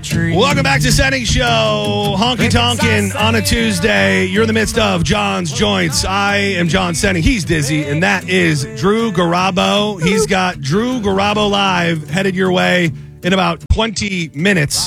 Welcome back to Setting Show. Honky Tonkin' on a Tuesday. You're in the midst of John's Joints. I am John Setting. He's Dizzy, and that is Drew Garabo. He's got Drew Garabo Live headed your way in about 20 minutes.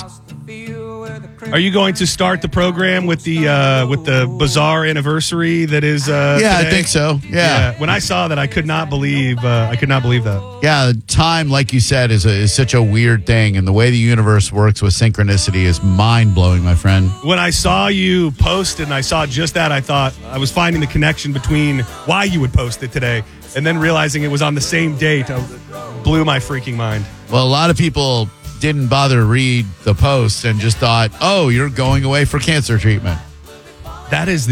Are you going to start the program with the bizarre anniversary that is yeah, today? I think so. Yeah. When I saw that, I could not believe that. Yeah, time, like you said, is such a weird thing, and the way the universe works with synchronicity is mind-blowing, my friend. When I saw you post it and I saw just that, I thought I was finding the connection between why you would post it today and then realizing it was on the same date. Blew my freaking mind. Well, a lot of people didn't bother to read the post and just thought, oh, you're going away for cancer treatment. That is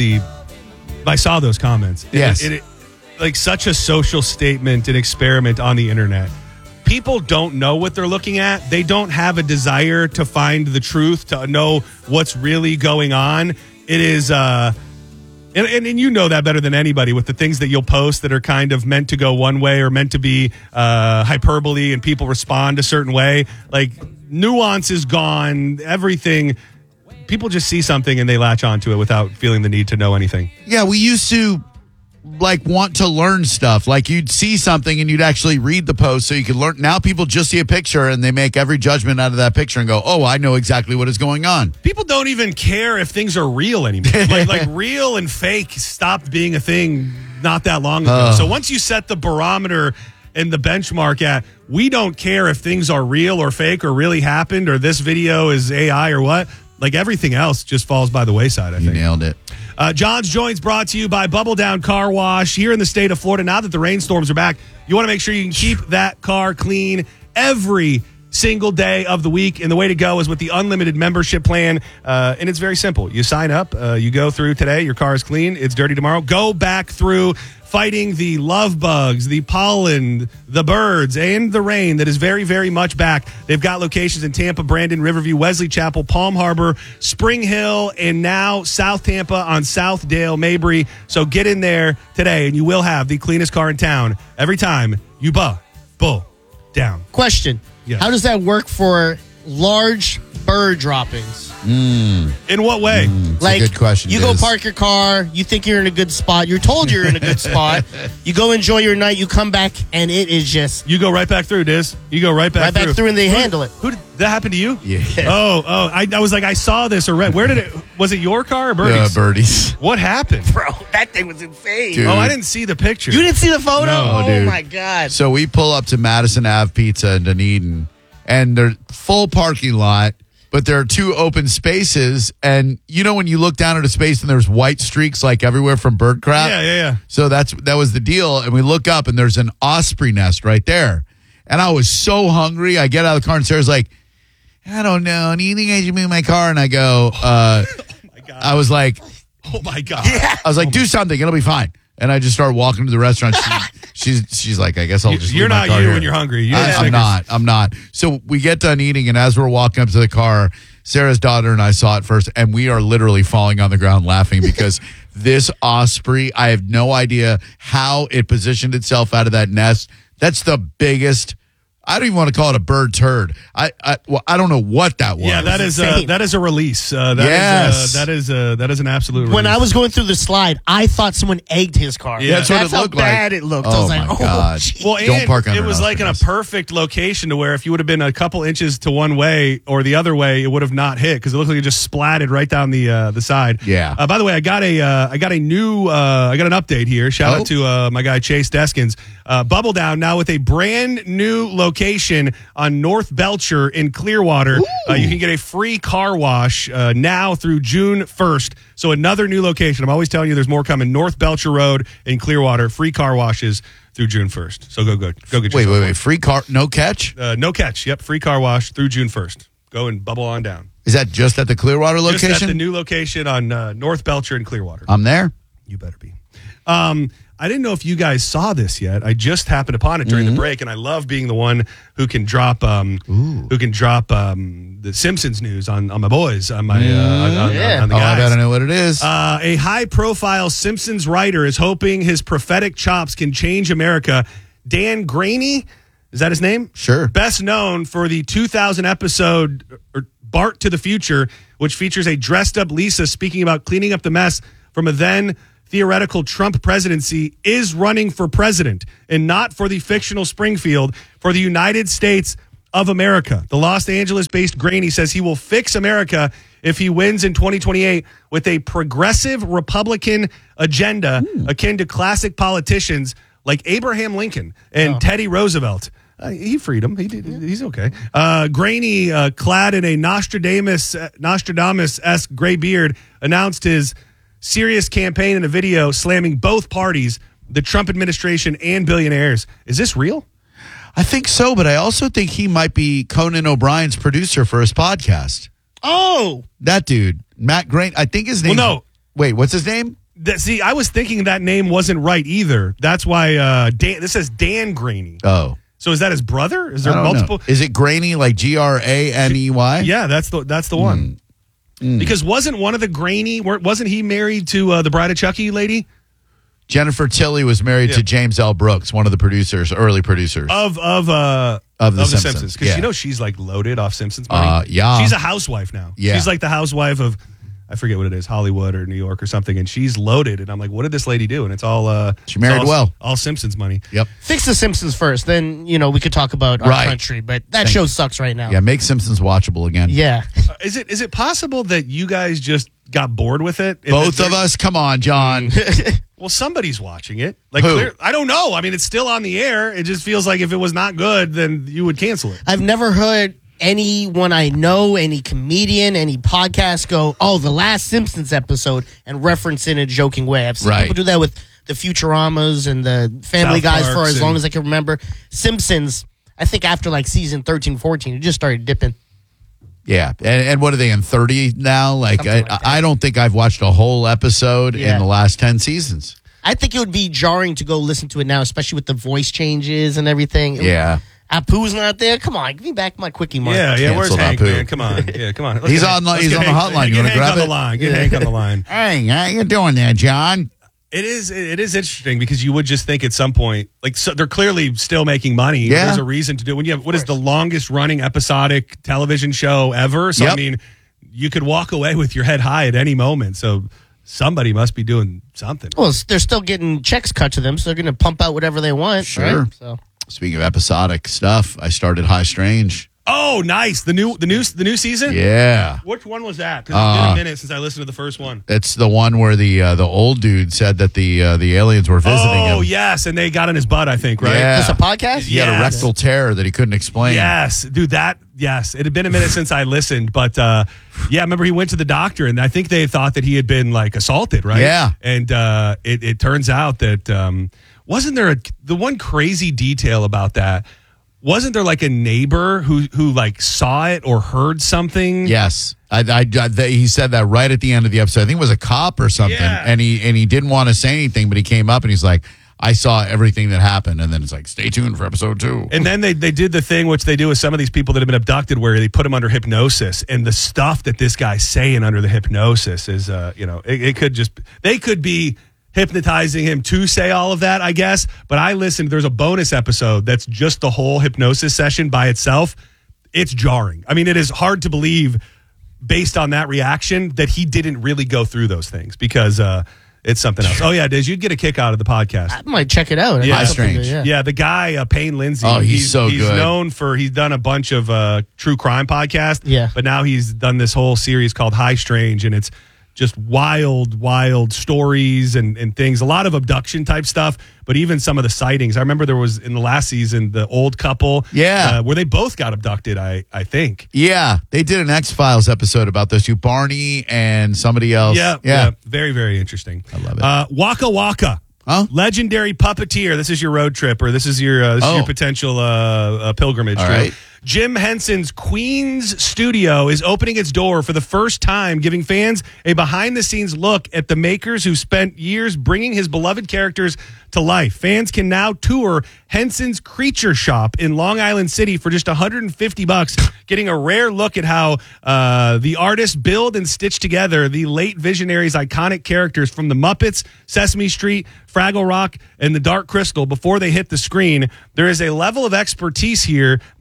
I saw those comments. Yes. It like such a social statement and experiment on the internet. People don't know what they're looking at. They don't have a desire to find the truth, to know what's really going on. It is, and you know that better than anybody with the things that you'll post that are kind of meant to go one way or meant to be hyperbole and people respond a certain way. Like nuance is gone, everything. People just see something and they latch onto it without feeling the need to know anything. Yeah, we used to want to learn stuff. Like you'd see something and you'd actually read the post so you could learn. Now people just see a picture and they make every judgment out of that picture and go, oh, I know exactly what is going on. People don't even care if things are real anymore. like real and fake stopped being a thing not that long ago. So once you set the barometer and the benchmark at, we don't care if things are real or fake or really happened or this video is AI or what, like everything else just falls by the wayside, I think. You nailed it. John's Joints brought to you by Bubble Down Car Wash here in the state of Florida. Now that the rainstorms are back, you want to make sure you can keep that car clean every single day of the week. And the way to go is with the unlimited membership plan. And it's very simple. You sign up, you go through today, your car is clean, it's dirty tomorrow. Go back through fighting the love bugs, the pollen, the birds, and the rain that is very, very much back. They've got locations in Tampa, Brandon, Riverview, Wesley Chapel, Palm Harbor, Spring Hill, and now South Tampa on Southdale, Mabry. So get in there today, and you will have the cleanest car in town every time you bull down. Question. Yes. How does that work for large bird droppings? In what way? It's a good question. You go park your car, you think you're in a good spot, you're told you're in a good spot, you go enjoy your night, you come back, and it is just... You go right back through, Diz. You go right back through. And they handle it. Who did that happen to you? Yeah. Oh, I was like, I saw this or read. Where did it... Was it your car or Birdie's? Birdie's. What happened? Bro, that thing was insane. Dude. Oh, I didn't see the picture. You didn't see the photo? No, oh, dude. my God. So we pull up to Madison Ave Pizza in Dunedin, and they're full parking lot, but there are two open spaces. And you know when you look down at a space and there's white streaks like everywhere from bird crap? Yeah. So that was the deal. And we look up and there's an osprey nest right there. And I was so hungry. I get out of the car and Sarah's like, I don't know. Do you think I should move my car? And I go, oh my God. I was like, oh my God. Yeah. I was like, do something. It'll be fine. And I just started walking to the restaurant. She's like, I guess I'll just You're leave my not car you here. when you're hungry. I'm not. So we get done eating, and as we're walking up to the car, Sarah's daughter and I saw it first, and we are literally falling on the ground laughing because this osprey, I have no idea how it positioned itself out of that nest. That's the biggest... I don't even want to call it a bird turd. I don't know what that was. Yeah, that is a release. Yes. That is an absolute release. When I was going through the slide, I thought someone egged his car. Yeah, that's what it how looked like. bad it looked. Oh, I was like, my oh, God. geez. Well, Don't and park under it was an like in a osprey. perfect location to where if you would have been a couple inches to one way or the other way, it would have not hit because it looked like it just splatted right down the side. Yeah. By the way, I got an update here. Shout out to my guy Chase Deskins. Bubble Down now with a brand new location on North Belcher in Clearwater. You can get a free car wash now through June 1st. So another new location. I'm always telling you there's more coming. North Belcher Road in Clearwater. Free car washes through June 1st. So go get yourself Wait. Free car, no catch? no catch. Yep. Free car wash through June 1st. Go and bubble on down. Is that just at the Clearwater location? Just at the new location on North Belcher in Clearwater. I'm there. You better be. I didn't know if you guys saw this yet. I just happened upon it during the break, and I love being the one who can drop the Simpsons news on my boys, on my on the I guys. gotta know what it is. A high-profile Simpsons writer is hoping his prophetic chops can change America. Dan Graney, is that his name? Sure. Best known for the 2000 episode or Bart to the Future, which features a dressed-up Lisa speaking about cleaning up the mess from a then theoretical Trump presidency, is running for president, and not for the fictional Springfield, for the United States of America. The Los Angeles-based Graney says he will fix America if he wins in 2028 with a progressive Republican agenda akin to classic politicians like Abraham Lincoln and Teddy Roosevelt. He freed him. He's okay. Graney, clad in a Nostradamus-esque gray beard, announced his serious campaign in a video slamming both parties, the Trump administration and billionaires. Is this real? I think so, but I also think he might be Conan O'Brien's producer for his podcast. Oh, That dude, Matt Graney. I think his name. Well, no. Wait, what's his name? See, I was thinking that name wasn't right either. That's why this says Dan Graney. Oh. So is that his brother? Is there I don't multiple? know. Is it Graney like Graney? Yeah, that's the one. Because wasn't one of the Graney? Wasn't he married to the Bride of Chucky lady? Jennifer Tilly was married to James L. Brooks, one of the producers, early producers of The Simpsons. Because Yeah. you know she's like loaded off Simpsons money. Yeah. She's a housewife now. Yeah. She's like the housewife of, I forget what it is, Hollywood or New York or something, and she's loaded. And I'm like, what did this lady do? And it's all She married well. all Simpsons money. Yep. fix The Simpsons first, then we could talk about our Right. country. But that show sucks right now. Yeah, make Simpsons watchable again. Yeah. Is it possible that you guys just got bored with it? Both of us? Come on, John. Well, somebody's watching it. Like, Who? I don't know. I mean, it's still on the air. It just feels like if it was not good, then you would cancel it. I've never heard anyone I know, any comedian, any podcast go, "Oh, the last Simpsons episode," and reference in a joking way. I've seen Right. people do that with the Futuramas and the Family South Guys for Parks as long and- as I can remember. Simpsons, I think after like season 13, 14, it just started dipping. Yeah. And what are they in 30 now? Like, Something like that. I don't think I've watched a whole episode Yeah. in the last 10 seasons. I think it would be jarring to go listen to it now, especially with the voice changes and everything. Yeah. Apu's not there. Come on, give me back my quickie mark. Yeah. Where's Canceled Hank, Apu. man? Come on. Yeah, come on. Let's He's get on Hank- the- he's let's on get the Hank- hotline. You Get wanna Hank grab on the it? line. Get Hank on the line. Hey, how you doing there, John? It is interesting because you would just think at some point, like, so they're clearly still making money. Yeah. There's a reason to do it. When you have, what is the longest running episodic television show ever? So, Yep. I mean, you could walk away with your head high at any moment. So somebody must be doing something. Well, they're still getting checks cut to them, so they're going to pump out whatever they want. Sure. Right? So. Speaking of episodic stuff, I started High Strange. Oh, nice. The new season? Yeah. Which one was that? Because it's been a minute since I listened to the first one. It's the one where the old dude said that the aliens were visiting him. Oh, yes. And they got in his butt, I think, right? Yeah. Is this a podcast? He had a Yes. rectal tear that he couldn't explain. Yes, dude, yes. It had been a minute since I listened, but I remember he went to the doctor, and I think they thought that he had been, like, assaulted, right? Yeah. And it turns out that, wasn't there the one crazy detail about that? Wasn't there, like, a neighbor who like, saw it or heard something? Yes. He said that right at the end of the episode. I think it was a cop or something. Yeah. And he didn't want to say anything, but he came up and he's like, I saw everything that happened. And then it's like, stay tuned for episode 2. And then they did the thing which they do with some of these people that have been abducted where they put them under hypnosis. And the stuff that this guy's saying under the hypnosis is, it could just, they could be hypnotizing him to say all of that, I guess. But I listened, there's a bonus episode that's just the whole hypnosis session by itself. It's jarring. I mean, it is hard to believe based on that reaction that he didn't really go through those things because it's something else. Oh, yeah, Diz, you'd get a kick out of the podcast. I might check it out. Yeah. It's High something Strange. to- Yeah, the guy, Payne Lindsay. Oh, he's so he's good. known for, he's done a bunch of true crime podcasts. Yeah. But now he's done this whole series called High Strange, and it's just wild stories and things. A lot of abduction type stuff, but even some of the sightings. I remember there was, in the last season, the old couple. Yeah. Where they both got abducted, I think. Yeah. They did an X-Files episode about those two, Barney and somebody else. Yeah. Very, very interesting. I love it. Waka Waka. Huh? Legendary puppeteer. This is your road trip, or this is your potential pilgrimage. All Drew. right. Jim Henson's Queens studio is opening its door for the first time, giving fans a behind-the-scenes look at the makers who spent years bringing his beloved characters to life. Fans can now tour Henson's Creature Shop in Long Island City for just $150, getting a rare look at how the artists build and stitch together the late visionary's iconic characters from the Muppets, Sesame Street, Fraggle Rock, and the Dark Crystal before they hit the screen. There is a level of expertise here that we're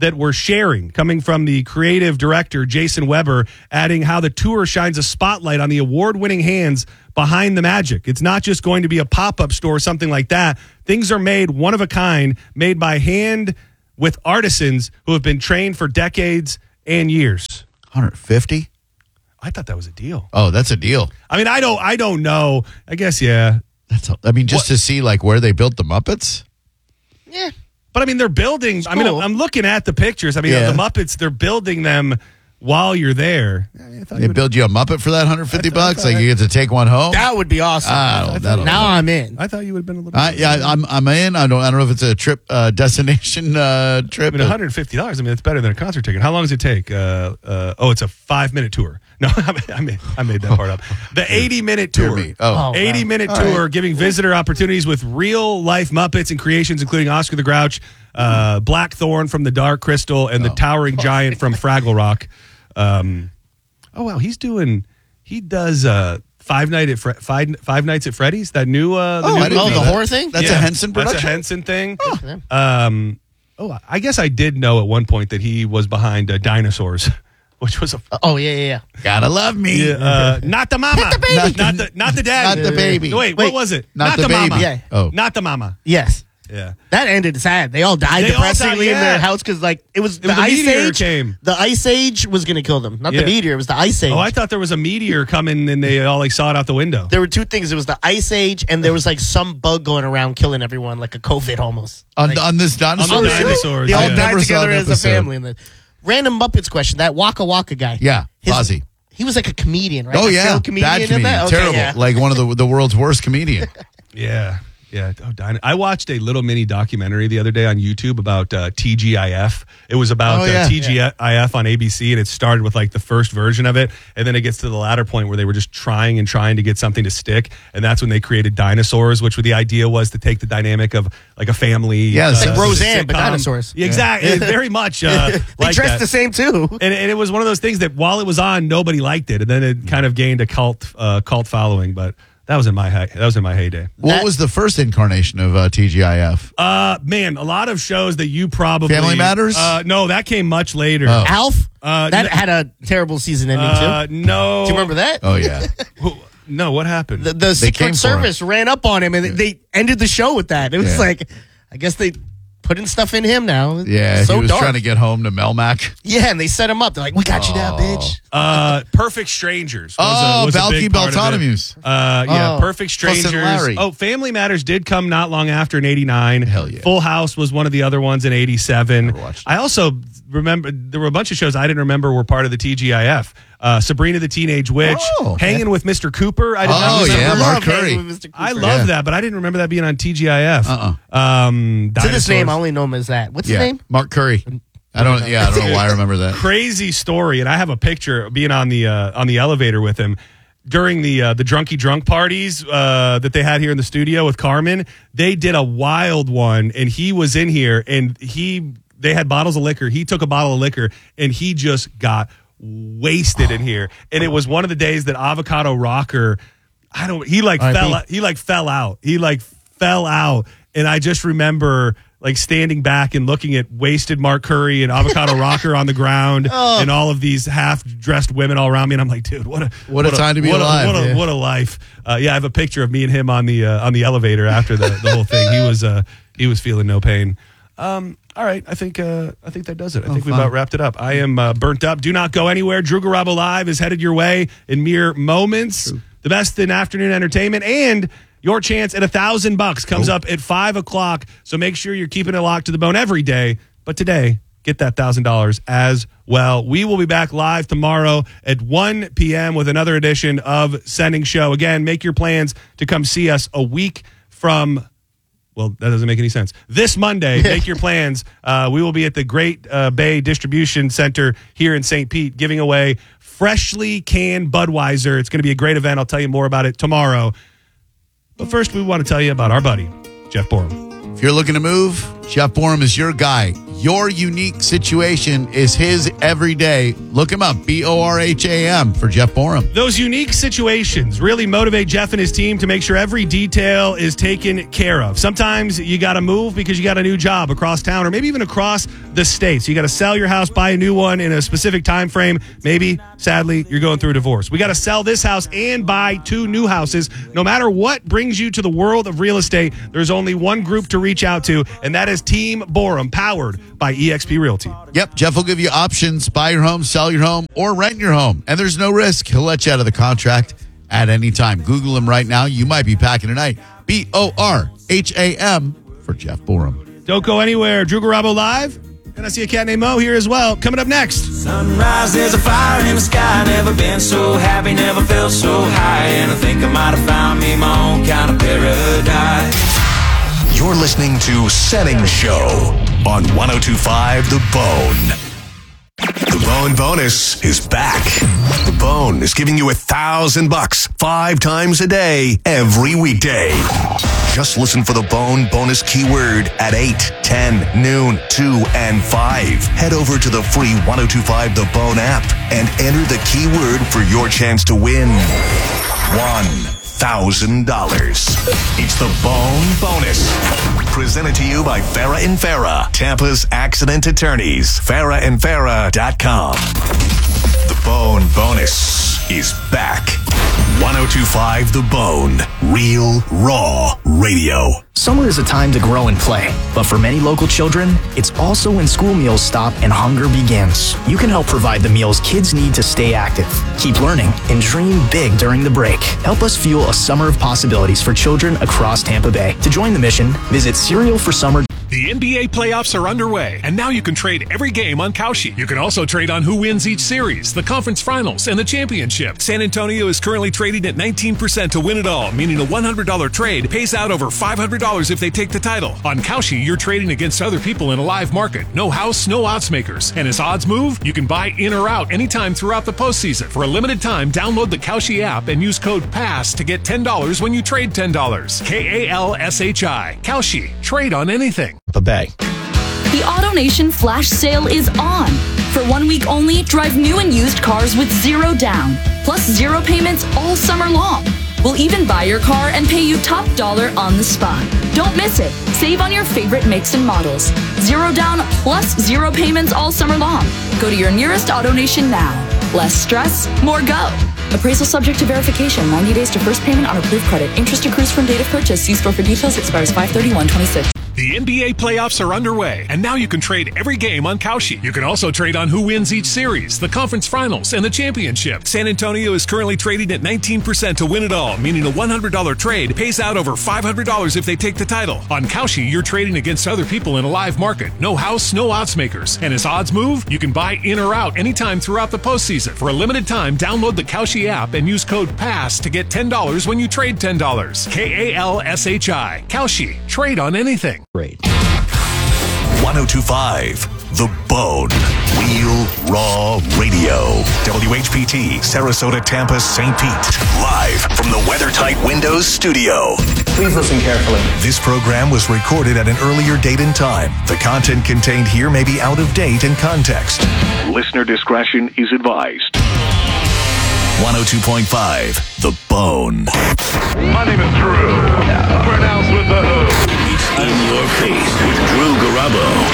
sharing, coming from the creative director, Jason Weber, adding how the tour shines a spotlight on the award-winning hands behind the magic. It's not just going to be a pop-up store or something like that. Things are made one of a kind, made by hand with artisans who have been trained for decades and years. 150? I thought that was a deal. Oh, that's a deal. I mean, I don't know. I guess, yeah. Just to see like where they built the Muppets. Yeah. But I mean, they're building. I mean, cool. I'm looking at the pictures. I mean, Yeah. the Muppets, they're building them while you're there. They build you a Muppet for that $150. Like you get to take one home. That would be awesome. Now I'm in. I thought you would have been a little bit. I'm in. I don't know if it's a trip destination trip. I mean, $150. I mean, it's better than a concert ticket. How long does it take? It's a 5-minute tour. No, I made that part up. The 80-minute tour. Me. Oh. 80-minute tour, giving visitor opportunities with real-life Muppets and creations, including Oscar the Grouch, Blackthorn from the Dark Crystal, and the Towering Giant from Fraggle Rock. Wow, he does Five Nights at Freddy's, that new the horror thing? That's a Henson production? That's a Henson thing. I guess I did know at one point that he was behind Dinosaurs, which was a yeah. Gotta love me. not the mama, Not the baby. not the dad, Not the baby. Wait, what was it? Not the baby. mama. Yeah. Oh. Not the mama. Yes. Yeah. That ended sad. They all died They all depressingly died, in their yeah. house because, like, it was the the ice meteor age. came. The ice age was going to kill them. Not Yeah. the meteor. It was the ice age. Oh, I thought there was a meteor coming and they all saw it out the window. There were two things. It was the ice age, and there was like some bug going around killing everyone, like a COVID almost. On this dinosaur. On the show? dinosaurs, They all yeah. died Never saw together an as a episode. family. And the random Muppets question. That Waka Waka guy. Yeah, His- Fozzie. He was like a comedian, right? Oh A yeah, failed comedian bad in comedian, that? Okay, terrible, yeah. like one of the world's worst comedian. Yeah. Yeah. Oh, I watched a little mini documentary the other day on YouTube about TGIF. It was about TGIF on ABC, and it started with like the first version of it. And then it gets to the latter point where they were just trying to get something to stick. And that's when they created Dinosaurs, which the idea was to take the dynamic of like a family. Yeah, it's like Roseanne, but sitcom. dinosaurs. Yeah, exactly. Very much They like dressed that. the same too. And it was one of those things that while it was on, nobody liked it, and then it kind of gained a cult following. But that was in my heyday. What was the first incarnation of TGIF? Man, a lot of shows that you probably Family Matters? No, that came much later. Oh. Alf. That Had a terrible season ending too. No, Do you remember that? Oh yeah, No, what happened? The They came Secret for Service ran up on him, and they ended the show with that. It was Yeah. like, I guess they putting stuff in him now. yeah. so He was dark. trying to get home to Melmac. Yeah, and they set him up. They're like, "We got you now, bitch." Perfect Strangers. Was a Balky big part of it. Beltonomuse. Yeah, Oh. Perfect Plus and Strangers. Larry. Oh, Family Matters did come not long after in '89. Hell yeah. Full House was one of the other ones in '87. Never watched it. I also remember there were a bunch of shows I didn't remember were part of the TGIF. Sabrina the Teenage Witch, Oh, okay. Hanging with Mr. Cooper. I did not Oh, remember. yeah, Mark Love Hanging Curry. with Mr. Cooper. I love Yeah. that, but I didn't remember that being on TGIF. Uh-uh. Dinosaurs. To this name, I only know him as that. What's his name? Mark Curry. I don't know why I remember that. Crazy story, and I have a picture of being on the elevator with him during the drunky drunk parties that they had here in the studio with Carmen. They did a wild one, and he was in here, and they had bottles of liquor. He took a bottle of liquor, and he just got wasted in here. And it was one of the days that Avocado Rocker, he fell out, and I just remember like standing back and looking at wasted Mark Curry and Avocado Rocker on the ground and all of these half-dressed women all around me, and I'm like, dude, what a time to be alive. What a life. I have a picture of me and him on the elevator after the whole thing. He was feeling no pain. All right, I think that does it. I think we about wrapped it up. I am burnt up. Do not go anywhere. Drew Garabo Live is headed your way in mere moments. True. The best in afternoon entertainment, and your chance at $1,000 comes up at 5:00. So make sure you're keeping it locked to the bone every day. But today, get that $1,000 as well. We will be back live tomorrow at 1 p.m. with another edition of Sending Show. Again, make your plans to come see us a week from. Well, that doesn't make any sense. This Monday, make your plans. We will be at the Great Bay Distribution Center here in St. Pete giving away freshly canned Budweiser. It's going to be a great event. I'll tell you more about it tomorrow. But first, we want to tell you about our buddy, Jeff Borum. If you're looking to move, Jeff Borum is your guy. Your unique situation is his every day. Look him up, BORHAM, for Jeff Borum. Those unique situations really motivate Jeff and his team to make sure every detail is taken care of. Sometimes you got to move because you got a new job across town or maybe even across the state. So you got to sell your house, buy a new one in a specific time frame. Maybe, sadly, you're going through a divorce. We got to sell this house and buy 2 new houses. No matter what brings you to the world of real estate, there's only one group to reach out to, and that is Team Borum, powered by eXp Realty. Yep, Jeff will give you options, buy your home, sell your home, or rent your home. And there's no risk. He'll let you out of the contract at any time. Google him right now. You might be packing tonight. BORHAM for Jeff Borum. Don't go anywhere. Drew Garabo live. And I see a cat named Mo here as well. Coming up next. Sunrise, there's a fire in the sky. Never been so happy, never felt so high. And I think I might have found me my own kind of paradise. You're listening to Setting Show on 102.5 The Bone. The Bone Bonus is back. The Bone is giving you $1,000 5 times a day, every weekday. Just listen for the Bone Bonus keyword at 8, 10, noon, 2, and 5. Head over to the free 102.5 The Bone app and enter the keyword for your chance to win $1,000. It's the Bone Bonus. Presented to you by Farah and Farah, Tampa's accident attorneys. FarahandFarah.com. The Bone Bonus is back. 102.5 The Bone. Real, raw radio. Summer is a time to grow and play, but for many local children, it's also when school meals stop and hunger begins. You can help provide the meals kids need to stay active, keep learning, and dream big during the break. Help us fuel a summer of possibilities for children across Tampa Bay. To join the mission, visit Cereal4Summer. The NBA playoffs are underway, and now you can trade every game on Kalshi. You can also trade on who wins each series, the conference finals, and the championship. San Antonio is currently trading at 19% to win it all, meaning a $100 trade pays out over $500 if they take the title. On Kalshi, you're trading against other people in a live market. No house, no odds makers. And as odds move, you can buy in or out anytime throughout the postseason. For a limited time, download the Kalshi app and use code PASS to get $10 when you trade $10. KALSHI. Kalshi. Trade on anything. Bay. The AutoNation flash sale is on. For 1 week only, drive new and used cars with 0 down, plus 0 payments all summer long. We'll even buy your car and pay you top dollar on the spot. Don't miss it. Save on your favorite makes and models. 0 down plus 0 payments all summer long. Go to your nearest AutoNation now. Less stress, more go. Appraisal subject to verification. 90 days to first payment on approved credit. Interest accrues from date of purchase. See store for details. Expires 5/31/26. The NBA playoffs are underway, and now you can trade every game on Kalshi. You can also trade on who wins each series, the conference finals, and the championship. San Antonio is currently trading at 19% to win it all, meaning a $100 trade pays out over $500 if they take the title. On Kalshi, you're trading against other people in a live market. No house, no odds makers. And as odds move, you can buy in or out anytime throughout the postseason. For a limited time, download the Kalshi app and use code PASS to get $10 when you trade $10. KALSHI. Kalshi. Trade on anything. Great. 102.5 The Bone. Real, raw radio. WHPT, Sarasota, Tampa, St. Pete. Live from the WeatherTight Windows studio. Please listen carefully. This program was recorded at an earlier date and time. The content contained here may be out of date and context. Listener discretion is advised. 102.5 The Bone. My name is Drew. Pronounced with the O. In your face with Drew Garabo.